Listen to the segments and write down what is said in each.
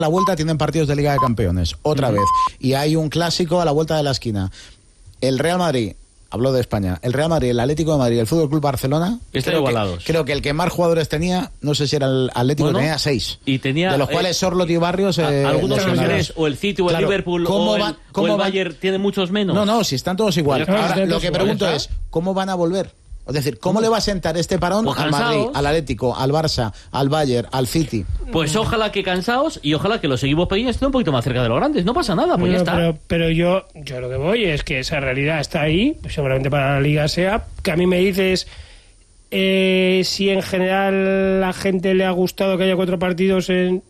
la vuelta tienen partidos de Liga de Campeones, otra vez. Y hay un clásico a la vuelta de la esquina. El Real Madrid, hablo de España, el Real Madrid, el Atlético de Madrid, el Fútbol Club Barcelona, están igualados. Creo que el que más jugadores tenía, no sé si era el Atlético, tenía 6. Y tenía, de los cuales Sorloth y Barrios... algunos son 3, o el City, o el Liverpool, o el Bayern tiene muchos menos. No, si están todos igual. Ahora, lo que pregunto es, ¿cómo van a volver? Es decir, ¿cómo le va a sentar este parón al Madrid, al Atlético, al Barça, al Bayern, al City? Pues ojalá que cansados y ojalá que los equipos pequeños estén un poquito más cerca de los grandes. No pasa nada, pues ya está. Pero yo lo que voy es que esa realidad está ahí, pues seguramente para la Liga sea, que a mí me dices si en general la gente le ha gustado que haya 4 partidos en...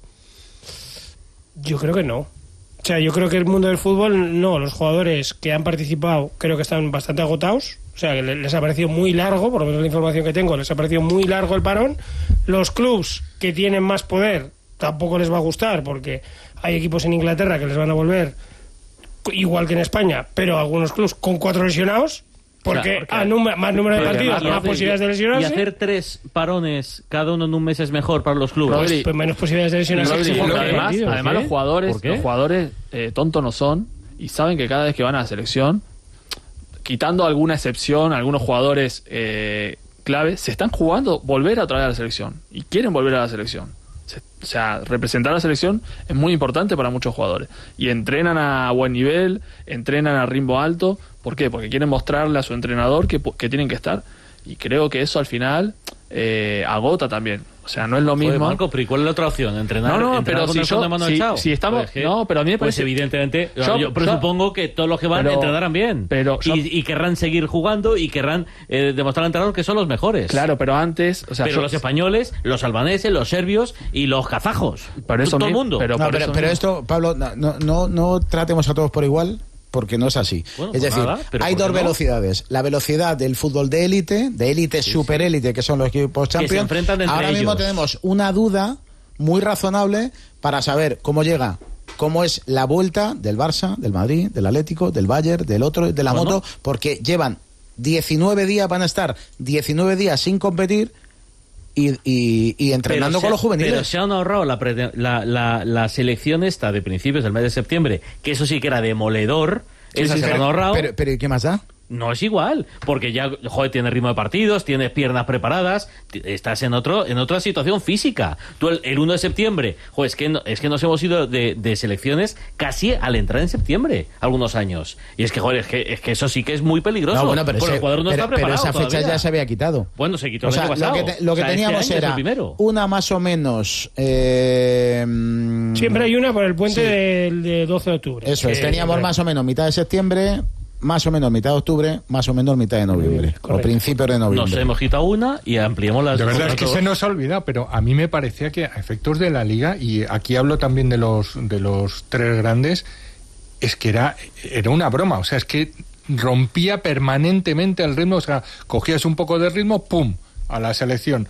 Yo creo que no. O sea, yo creo que el mundo del fútbol, no, los jugadores que han participado creo que están bastante agotados. O sea, que les ha parecido muy largo, por lo menos la información que tengo, les ha parecido muy largo el parón. Los clubs que tienen más poder tampoco les va a gustar, porque hay equipos en Inglaterra que les van a volver igual que en España, pero algunos clubs con 4 lesionados, porque más número de partidos, más posibilidades de lesionarse. Y hacer 3 parones cada uno en un mes es mejor para los clubes. Pues menos posibilidades de lesionarse. Además los jugadores tontos no son, y saben que cada vez que van a la selección, quitando alguna excepción, algunos jugadores clave, se están jugando volver otra vez a la selección y quieren volver a la selección. O sea, representar a la selección es muy importante para muchos jugadores y entrenan a buen nivel, entrenan a ritmo alto. ¿Por qué? Porque quieren mostrarle a su entrenador que tienen que estar, y creo que eso al final agota también. O sea, no es lo mismo. Marco, pero ¿y cuál es la otra opción? ¿Entrenar pero con el fondo de mano echado? Si estamos... Pues no, pero a mí me parece... Pues evidentemente, yo presupongo que todos los que van entrenarán bien. Y querrán seguir jugando y querrán demostrar al entrenador que son los mejores. Claro, pero antes... O sea, pero los españoles, los albaneses, los serbios y los kazajos. Todo el mundo. Pero esto, Pablo, no tratemos a todos por igual, porque no es así. Bueno, es decir, hay 2 velocidades. La velocidad del fútbol de élite, superélite, que son los equipos Champions. Ahora mismo tenemos una duda muy razonable para saber cómo es la vuelta del Barça, del Madrid, del Atlético, del Bayern, del otro, de la moto, porque llevan 19 días, van a estar 19 días sin competir y entrenando con los juveniles. Pero se han ahorrado la selección esta de principios del mes de septiembre, que eso sí que era demoledor. Esa se la han ahorrado. Pero ¿y qué más da? No es igual, porque ya, tienes ritmo de partidos, tienes piernas preparadas, estás en otra situación física. Tú el 1 de septiembre, es que nos hemos ido de selecciones casi al entrar en septiembre, algunos años. Y es que, es que eso sí que es muy peligroso. No, pero el cuadro no está preparado. Pero esa fecha ya se había quitado. Bueno, se quitó el año pasado. Lo que teníamos era una más o menos... Siempre hay una por el puente de 12 de octubre. Eso es, teníamos más o menos mitad de septiembre... más o menos mitad de octubre, más o menos mitad de noviembre, o principios de noviembre. Nos hemos quitado una y ampliamos las... De verdad es que se nos ha olvidado, pero a mí me parecía que a efectos de la Liga, y aquí hablo también de los 3 grandes, es que era una broma. O sea, es que rompía permanentemente el ritmo. O sea, cogías un poco de ritmo, ¡pum!, a la selección.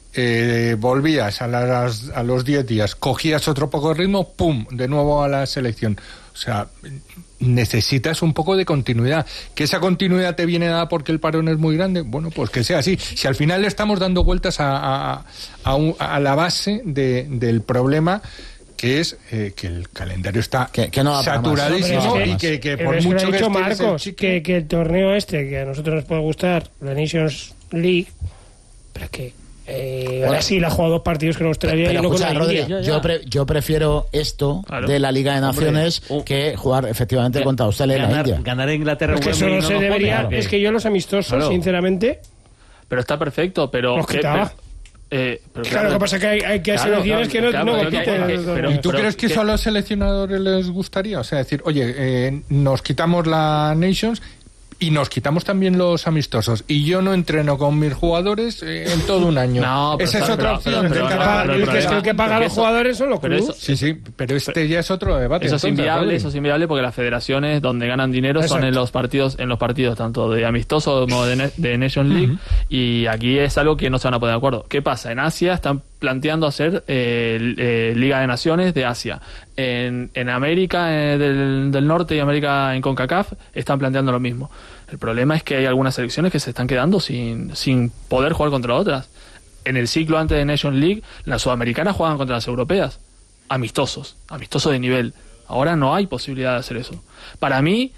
Volvías a los 10 días, cogías otro poco de ritmo, ¡pum!, de nuevo a la selección. O sea, necesitas un poco de continuidad. ¿Que esa continuidad te viene dada porque el parón es muy grande? Bueno, pues que sea así. Si al final le estamos dando vueltas a la base del problema, que es que el calendario está saturadísimo, y que por mucho que dicho Marcos, que el torneo que a nosotros nos puede gustar, la Nations League, pero que Brasil ha jugado 2 partidos con Australia y no con la India. Yo prefiero esto de la Liga de Naciones que jugar efectivamente contra Australia y la India. Ganar a Inglaterra. Es que eso no se debería. Es que yo los amistosos, sinceramente. Pero está perfecto, pero. Los quitaba. Claro, lo que pasa es que hay selecciones que no compiten. ¿Y tú crees que eso a los seleccionadores les gustaría? O sea, decir, oye, nos quitamos la Nations y nos quitamos también los amistosos, y yo no entreno con mis jugadores en todo un año. No, esa es otra opción. El que paga a los jugadores son los clubes. Sí, pero ya es otro debate. Eso es inviable porque las federaciones donde ganan dinero son en los partidos tanto de amistoso como de Nation League, y aquí es algo que no se van a poner de acuerdo. ¿Qué pasa? En Asia están planteando hacer Liga de Naciones de Asia. En América del Norte y América en CONCACAF están planteando lo mismo. El problema es que hay algunas selecciones que se están quedando sin poder jugar contra otras. En el ciclo antes de Nation League, las sudamericanas juegan contra las europeas. amistosos de nivel. Ahora no hay posibilidad de hacer eso. Para mí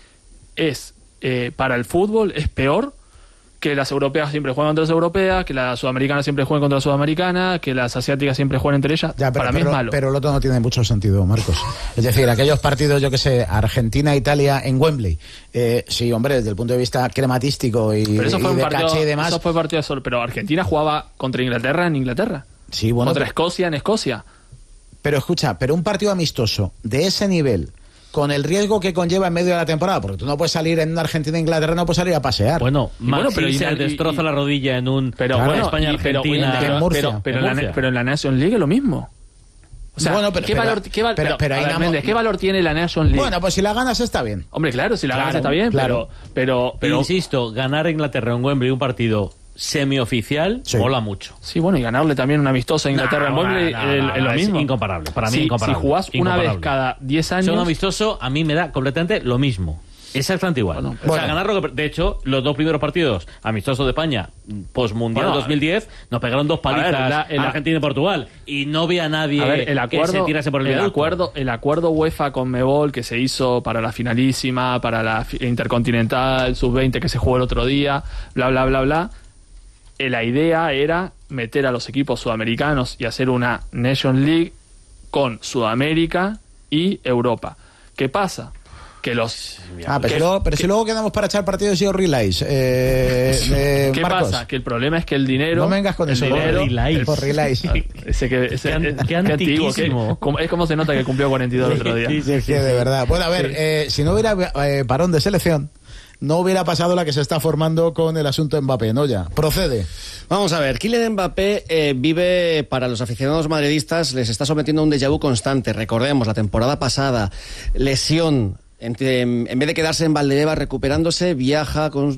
para el fútbol es peor que las europeas siempre juegan contra las europeas, que las sudamericanas siempre juegan contra las sudamericanas, que las asiáticas siempre juegan entre ellas. Para mí es malo. Pero el otro no tiene mucho sentido, Marcos. Es decir, aquellos partidos, yo que sé, Argentina-Italia en Wembley, sí, hombre, desde el punto de vista crematístico y, pero eso fue y un de partido, caché y demás. Eso fue partido solo, pero Argentina jugaba contra Inglaterra en Inglaterra. Sí, bueno. Contra Escocia en Escocia. Pero escucha, un partido amistoso de ese nivel, con el riesgo que conlleva en medio de la temporada, porque tú no puedes salir en una Argentina-Inglaterra, no puedes salir a pasear. Bueno, pero se destroza la rodilla en un España-Argentina. Pero en la Nations League es lo mismo. O sea, bueno, ¿qué valor tiene la Nations League? Bueno, pues si la ganas está bien. Hombre, claro, si la ganas está bien, claro. pero insisto, ganar a Inglaterra en Wembley un partido semioficial mola mucho. Sí, bueno, y ganarle también una amistosa a Inglaterra en Wembley es lo mismo. Es incomparable, para mí incomparable. Si jugás una vez cada 10 años... Un amistoso a mí me da completamente lo mismo. Exactamente igual. Bueno, o sea, ganarlo... De hecho, los 2 primeros partidos amistosos de España post-mundial 2010 nos pegaron 2 palizas Argentina y Portugal. Y no vi a nadie que se tirase por el viaducto. El acuerdo UEFA con Conmebol que se hizo para la finalísima, para la Intercontinental, Sub-20 que se jugó el otro día, bla, bla, bla, bla... La idea era meter a los equipos sudamericanos y hacer una Nation League con Sudamérica y Europa. ¿Qué pasa? Que los... pero si luego quedamos para echar partidos y relays. ¿Qué Marcos? pasa? Que el problema es que el dinero... No vengas con eso. Relays. Qué antiguo. Es como se nota que cumplió 42 el otro día. Sí, de verdad. Bueno, a ver, si no hubiera parón de selección, no hubiera pasado la que se está formando con el asunto Mbappé, ¿no? Ya, procede. Vamos a ver, Kylian Mbappé vive, para los aficionados madridistas, les está sometiendo a un déjà vu constante. Recordemos, la temporada pasada, lesión. En vez de quedarse en Valdebebas recuperándose, viaja con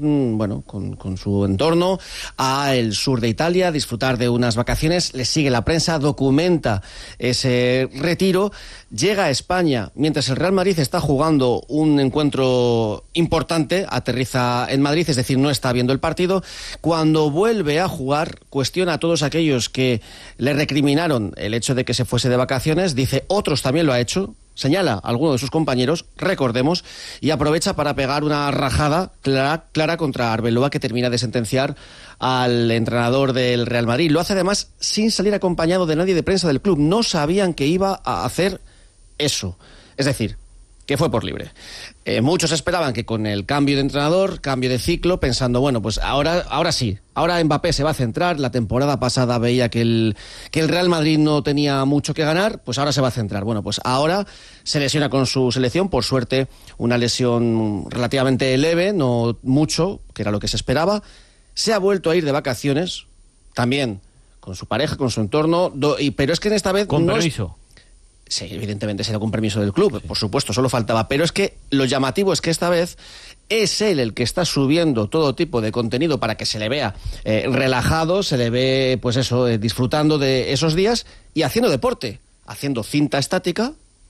su entorno a el sur de Italia a disfrutar de unas vacaciones. Le sigue la prensa, documenta ese retiro. Llega a España mientras el Real Madrid está jugando un encuentro importante. Aterriza en Madrid, es decir, no está viendo el partido. Cuando vuelve a jugar, cuestiona a todos aquellos que le recriminaron el hecho de que se fuese de vacaciones. Dice, otros también lo ha hecho. Señala a alguno de sus compañeros, recordemos, y aprovecha para pegar una rajada clara contra Arbeloa, que termina de sentenciar al entrenador del Real Madrid. Lo hace además sin salir acompañado de nadie de prensa del club. No sabían que iba a hacer eso. Es decir, que fue por libre. Muchos esperaban que con el cambio de entrenador, cambio de ciclo, pensando, bueno, pues ahora sí, ahora Mbappé se va a centrar. La temporada pasada veía que el Real Madrid no tenía mucho que ganar, pues ahora se va a centrar. Bueno, pues ahora se lesiona con su selección, por suerte una lesión relativamente leve, no mucho, que era lo que se esperaba. Se ha vuelto a ir de vacaciones, también con su pareja, con su entorno, pero es que en esta vez... ¿Con permiso? Sí, evidentemente será con permiso del club, por supuesto, solo faltaba. Pero es que lo llamativo es que esta vez es él el que está subiendo todo tipo de contenido para que se le vea relajado, se le ve, pues eso, disfrutando de esos días y haciendo deporte, haciendo cinta estática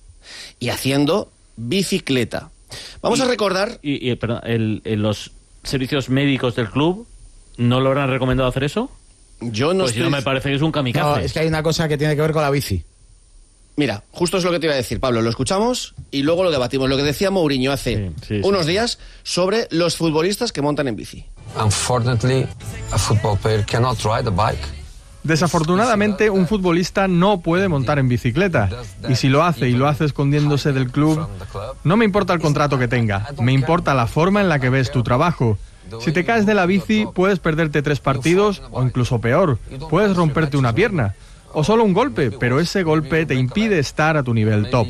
y haciendo bicicleta. Vamos a recordar... Perdón, los servicios médicos del club no lo habrán recomendado hacer eso. Yo no pues estoy... no me parece que es un kamikaze. No, es que hay una cosa que tiene que ver con la bici. Mira, justo es lo que te iba a decir, Pablo. Lo escuchamos y luego lo debatimos. Lo que decía Mourinho hace unos días sobre los futbolistas que montan en bici. Unfortunately, a football player cannot ride a bike. Desafortunadamente, un futbolista no puede montar en bicicleta. Y si lo hace, y lo hace escondiéndose del club, no me importa el contrato que tenga. Me importa la forma en la que ves tu trabajo. Si te caes de la bici, puedes perderte 3 partidos, o incluso peor, puedes romperte una pierna. O solo un golpe, pero ese golpe te impide estar a tu nivel top.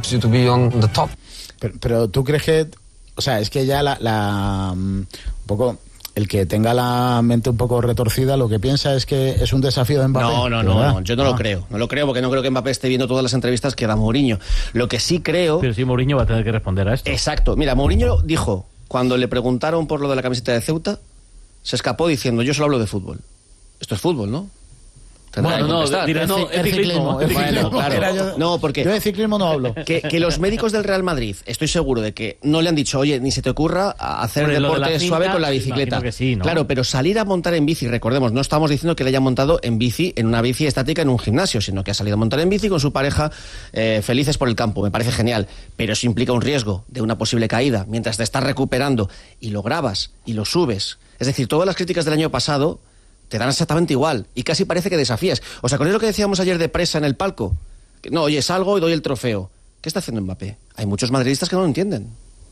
Pero tú crees que... O sea, es que ya un poco... El que tenga la mente un poco retorcida lo que piensa es que es un desafío de Mbappé. No, yo no lo creo. No lo creo porque no creo que Mbappé esté viendo todas las entrevistas que da Mourinho. Lo que sí creo... Pero sí, Mourinho va a tener que responder a esto. Exacto. Mira, Mourinho dijo, cuando le preguntaron por lo de la camiseta de Ceuta, se escapó diciendo, yo solo hablo de fútbol. Esto es fútbol, ¿no? ciclismo. Bueno, claro. No, porque yo de ciclismo no hablo. Que los médicos del Real Madrid, estoy seguro de que no le han dicho, oye, ni se te ocurra hacer deporte suave con la bicicleta. Sí, ¿no? Claro, pero salir a montar en bici, recordemos, no estamos diciendo que le haya montado en bici, en una bici estática en un gimnasio, sino que ha salido a montar en bici con su pareja, felices por el campo. Me parece genial, pero eso implica un riesgo de una posible caída mientras te estás recuperando y lo grabas y lo subes. Es decir, todas las críticas del año pasado te dan exactamente igual y casi parece que desafías. ¿Os acordáis lo que decíamos ayer de Presa en el palco? Que, no, oye, salgo y doy el trofeo. ¿Qué está haciendo Mbappé? Hay muchos madridistas que no lo entienden.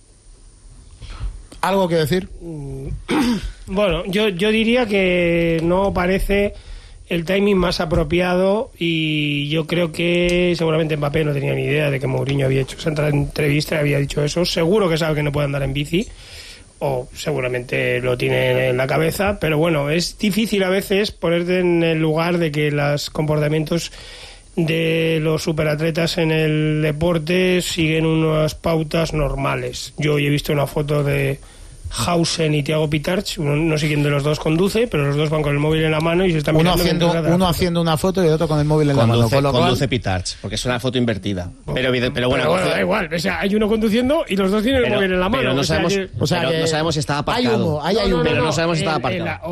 ¿Algo que decir? Bueno, yo diría que no parece el timing más apropiado y yo creo que seguramente Mbappé no tenía ni idea de que Mourinho había hecho esa entrevista y había dicho eso. Seguro que sabe que no puede andar en bici, o seguramente lo tiene en la cabeza, pero bueno, es difícil a veces ponerte en el lugar de que los comportamientos de los superatletas en el deporte siguen unas pautas normales. Yo hoy he visto una foto de Hausen y Thiago Pitarch, no sé quién de los dos conduce, pero los dos van con el móvil en la mano y se están uno haciendo una foto y el otro con el móvil en la mano. Conduce Pitarch, porque es una foto invertida. Pero bueno, da igual, o sea, hay uno conduciendo y los dos tienen el móvil en la mano. Pero no sabemos, no sabemos si está aparcado. Hay humo, pero no sabemos si está aparcado.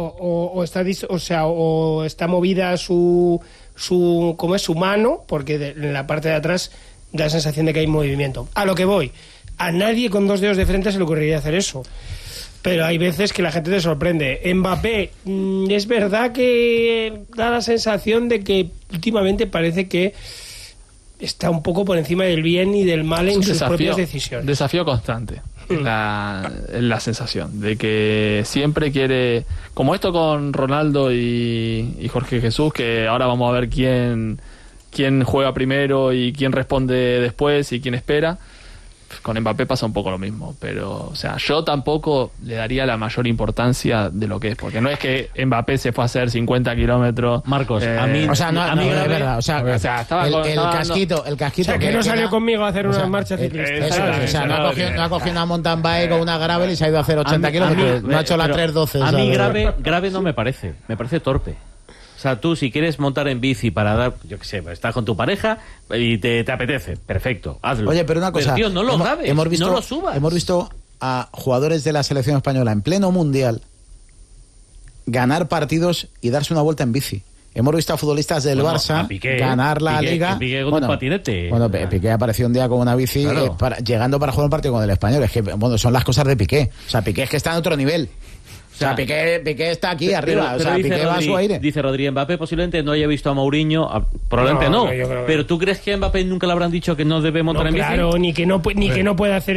O está movida su ¿cómo es? Su mano, porque en la parte de atrás da la sensación de que hay movimiento. A lo que voy, a nadie con dos dedos de frente se le ocurriría hacer eso. Pero hay veces que la gente te sorprende. Mbappé, es verdad que da la sensación de que últimamente parece que está un poco por encima del bien y del mal en sus propias decisiones. Desafío constante. La sensación de que siempre quiere, como esto con Ronaldo y Jorge Jesús, que ahora vamos a ver quién juega primero y quién responde después y quién espera. Con Mbappé pasa un poco lo mismo, pero o sea, yo tampoco le daría la mayor importancia de lo que es, porque no es que Mbappé se fue a hacer 50 kilómetros. Marcos, a mí es verdad, el casquito, o sea, que no salió conmigo a hacer una marcha ciclista. No ha cogido una mountain bike o una gravel y se ha ido a hacer 80 kilómetros, no ha hecho la 3:12. A mí grave no me parece torpe. O sea, tú si quieres montar en bici para dar, yo qué sé, estás con tu pareja y te apetece, perfecto, hazlo. Oye, pero una cosa, tío, no lo grabes, no lo subas. Hemos visto a jugadores de la selección española en pleno mundial ganar partidos y darse una vuelta en bici. Hemos visto a futbolistas del Barça ganar la Liga. Piqué con un patinete. Bueno, Piqué apareció un día con una bici llegando para jugar un partido con el Español. Es que, son las cosas de Piqué. O sea, Piqué es que está en otro nivel. O sea, Piqué está aquí arriba. Pero Piqué va a su aire. Dice Rodri, Mbappé posiblemente no haya visto a Mourinho. Probablemente no. Pero ¿tú crees que a Mbappé nunca le habrán dicho que no debe montar en bici? Claro, ni que no puede hacer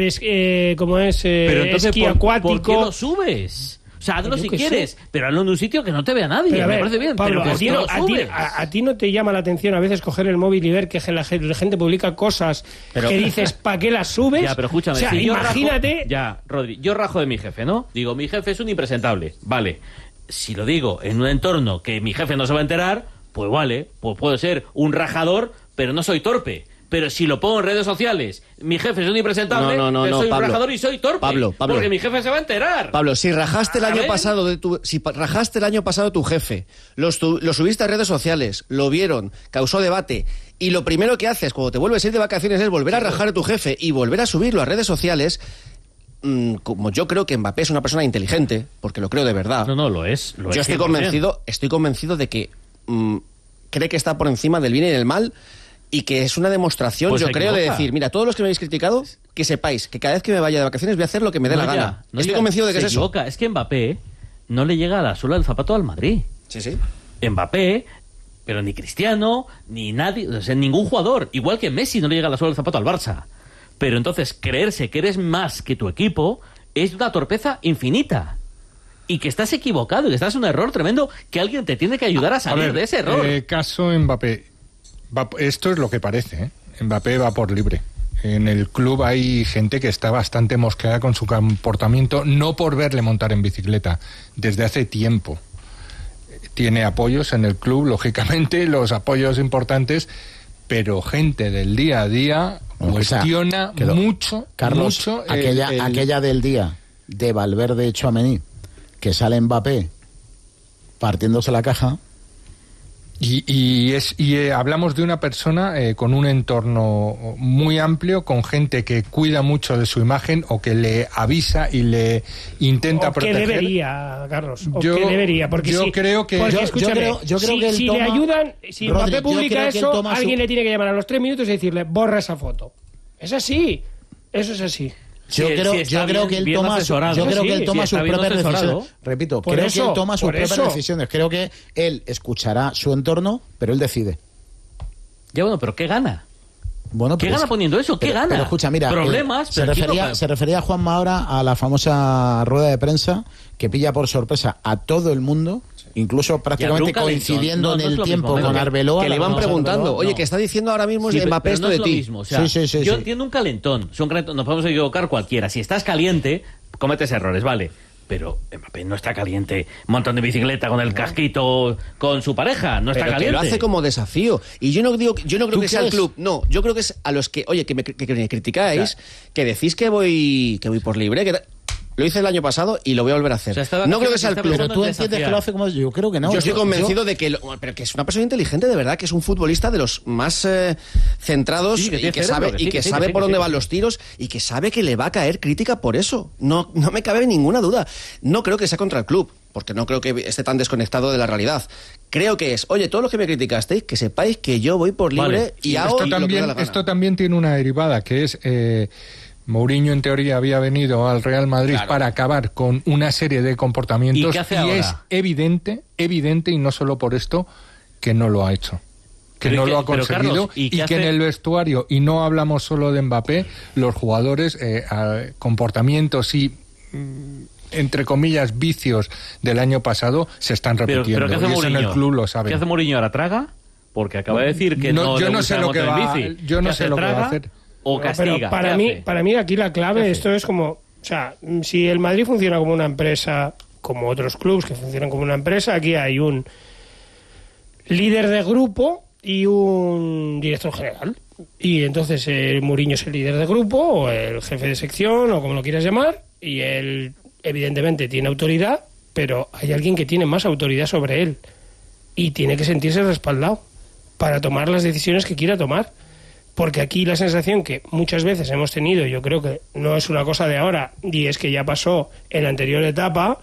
pero entonces, esquí acuático. ¿por qué lo subes? O sea, hazlo si quieres, pero hazlo en un sitio que no te vea nadie. Me parece bien. Pablo, pero a ti no te llama la atención a veces coger el móvil y ver que la gente publica cosas que dices, ¿para qué las subes? Ya, pero escúchame. O sea, si imagínate... Rodri, yo rajo de mi jefe, ¿no? Digo, mi jefe es un impresentable. Vale. Si lo digo en un entorno que mi jefe no se va a enterar, pues vale. Pues puedo ser un rajador, pero no soy torpe. Pero si lo pongo en redes sociales, mi jefe es un impresentable, soy un rajador y soy torpe. Pablo, porque mi jefe se va a enterar. Pablo, si rajaste el año pasado tu jefe, lo subiste a redes sociales, lo vieron, causó debate, y lo primero que haces cuando te vuelves a ir de vacaciones es volver a rajar a tu jefe y volver a subirlo a redes sociales. Como yo creo que Mbappé es una persona inteligente, porque lo creo de verdad. No, lo es. Yo estoy convencido de que cree que está por encima del bien y del mal. Y que es una demostración, pues yo creo, de decir, mira, todos los que me habéis criticado, que sepáis que cada vez que me vaya de vacaciones voy a hacer lo que me dé la gana. Estoy convencido de que es eso. Es que Mbappé no le llega a la suela del zapato al Madrid. Sí. Mbappé, pero ni Cristiano, ni nadie, o sea, ningún jugador, igual que Messi no le llega a la suela del zapato al Barça. Pero entonces, creerse que eres más que tu equipo es una torpeza infinita. Y que estás equivocado, y que estás en un error tremendo, que alguien te tiene que ayudar a salir de ese error. Caso Mbappé. Esto es lo que parece, ¿eh? Mbappé va por libre. En el club hay gente que está bastante mosqueada con su comportamiento, no por verle montar en bicicleta, desde hace tiempo. Tiene apoyos en el club, lógicamente, los apoyos importantes, pero gente del día a día cuestiona mucho, Carlos, mucho aquella del día de Valverde y Tchouaméni, que sale Mbappé partiéndose la caja. Y hablamos de una persona con un entorno muy amplio, con gente que cuida mucho de su imagen o que le avisa y le intenta proteger. ¿Qué debería, Carlos? ¿O yo qué debería? Porque yo creo que... Yo creo que si le ayudan, si Mbappé publica eso, alguien le tiene que llamar a los 3 minutos y decirle, borra esa foto. Es así. Eso es así. Yo creo que él toma sus propias decisiones. Repito, creo que él toma sus propias decisiones. Creo que él escuchará su entorno, pero él decide. Ya bueno, pero ¿qué gana? Bueno, ¿Qué gana poniendo eso? ¿Qué gana? Pero escucha, mira, problemas. Se refería Juanma ahora a la famosa rueda de prensa que pilla por sorpresa a todo el mundo, incluso prácticamente coincidiendo en el tiempo con Arbeloa. Que le van preguntando, oye, ¿qué está diciendo ahora mismo Mbappé esto de ti? Mismo, o sea, yo entiendo un calentón. Nos podemos equivocar cualquiera. Si estás caliente, cometes errores, vale. Pero Mbappé no está caliente, montón de bicicleta con el casquito con su pareja, no está caliente. Que lo hace como desafío. Y yo no creo que sea el club, no, yo creo que es a los que, oye, que me criticáis, que decís que voy por libre, que lo hice el año pasado y lo voy a volver a hacer. O sea, no creo que sea el club. Pero tú entiendes que lo hace como yo creo que no. Yo estoy convencido de que pero que es una persona inteligente de verdad, que es un futbolista de los más centrados y que sabe por dónde van los tiros y que sabe que le va a caer crítica por eso. No me cabe ninguna duda. No creo que sea contra el club, porque no creo que esté tan desconectado de la realidad. Creo que es, oye, todos los que me criticasteis, que sepáis que yo voy por libre y hago lo que me da la gana. Esto también tiene una derivada, que es... Mourinho en teoría había venido al Real Madrid para acabar con una serie de comportamientos y es evidente y no solo por esto que no lo ha hecho, que no lo ha conseguido. Carlos, y que en el vestuario, y no hablamos solo de Mbappé, los jugadores comportamientos y entre comillas vicios del año pasado se están repitiendo. Pero ¿qué hace y eso en el club lo saben. ¿Qué hace Mourinho ahora? ¿Traga? Porque acaba de decir que yo no sé lo que va a hacer. O castiga. Pero para mí aquí la clave, esto es como, o sea, si el Madrid funciona como una empresa, como otros clubes que funcionan como una empresa, aquí hay un líder de grupo y un director general. Y entonces Mourinho es el líder de grupo o el jefe de sección o como lo quieras llamar, y él evidentemente tiene autoridad, pero hay alguien que tiene más autoridad sobre él y tiene que sentirse respaldado para tomar las decisiones que quiera tomar. Porque aquí la sensación que muchas veces hemos tenido, yo creo que no es una cosa de ahora, y es que ya pasó en la anterior etapa,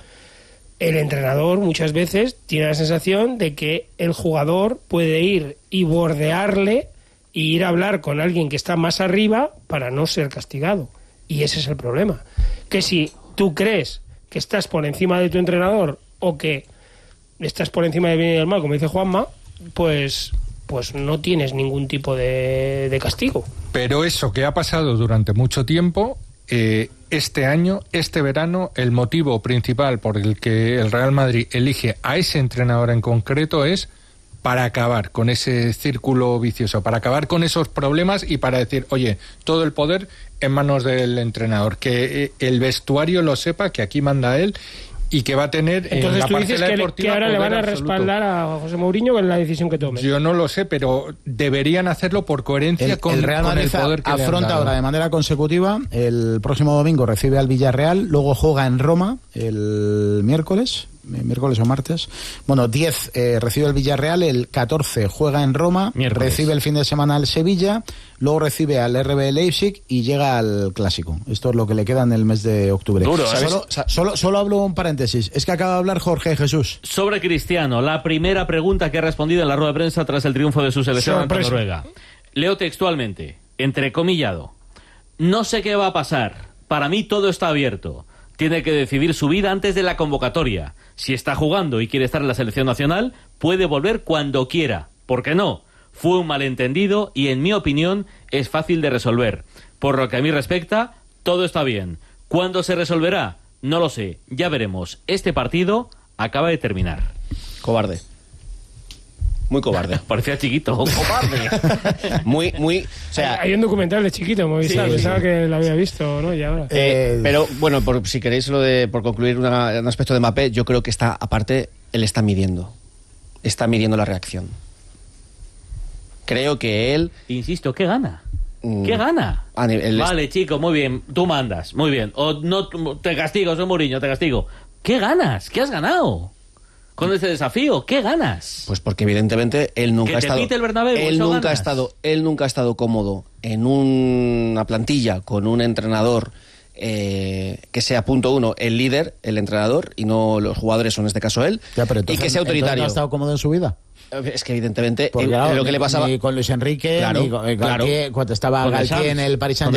el entrenador muchas veces tiene la sensación de que el jugador puede ir y bordearle e ir a hablar con alguien que está más arriba para no ser castigado. Y ese es el problema. Que si tú crees que estás por encima de tu entrenador o que estás por encima del bien y del mal, como dice Juanma, pues no tienes ningún tipo de castigo. Pero eso que ha pasado durante mucho tiempo, este año, este verano, el motivo principal por el que el Real Madrid elige a ese entrenador en concreto es para acabar con ese círculo vicioso, para acabar con esos problemas y para decir, oye, todo el poder en manos del entrenador, que el vestuario lo sepa, que aquí manda él y que va a tener. Entonces en la tú dices que ahora le van a respaldar a José Mourinho en la decisión que tome. Yo no lo sé, pero deberían hacerlo por coherencia con el Real Madrid. El poder que afronta ahora de manera consecutiva. El próximo domingo recibe al Villarreal, luego juega en Roma el miércoles o martes. Bueno, 10 recibe el Villarreal, el 14 juega en Roma, recibe el fin de semana al Sevilla, luego recibe al RB Leipzig y llega al Clásico. Esto es lo que le queda en el mes de octubre. Duro, solo hablo un paréntesis. Es que acaba de hablar Jorge Jesús. Sobre Cristiano, la primera pregunta que ha respondido en la rueda de prensa tras el triunfo de su selección ante Noruega. Leo textualmente, entrecomillado: no sé qué va a pasar. Para mí todo está abierto. Tiene que decidir su vida antes de la convocatoria. Si está jugando y quiere estar en la selección nacional, puede volver cuando quiera. ¿Por qué no? Fue un malentendido y, en mi opinión, es fácil de resolver. Por lo que a mí respecta, todo está bien. ¿Cuándo se resolverá? No lo sé. Ya veremos. Este partido acaba de terminar. Cobarde. Muy cobarde. Parecía Chiquito. Cobarde. muy, o sea, hay un documental de Chiquito, pensaba que lo había visto, ¿no? Y ahora. Pero bueno, si queréis por concluir un aspecto de Mbappé, yo creo que él está midiendo la reacción. Creo que él... Insisto, ¿qué gana? ¿Qué gana? Vale, chico, muy bien, tú mandas, muy bien. O no te castigo, soy Mourinho, te castigo. ¿Qué ganas? ¿Qué has ganado? con ese desafío? ¿Qué ganas? Pues porque evidentemente él nunca ha estado... el Bernabéu, él nunca ha estado cómodo en una plantilla con un entrenador que sea, punto uno, el líder, el entrenador, y no los jugadores, o en este caso él, y que sea autoritario. ¿No ha estado cómodo en su vida? Es que evidentemente claro, lo que le pasaba ni con Luis Enrique, claro, ni con Galtier, cuando estaba Galtier en el Paris Saint-Germain.